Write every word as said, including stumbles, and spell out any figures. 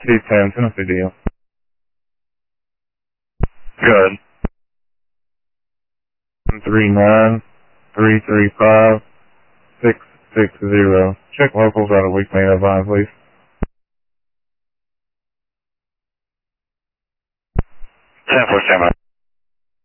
two ten, Tennessee deal. Good. three nine, three three five, six six zero. Check locals out of weekly advise, please. ten four, stand by.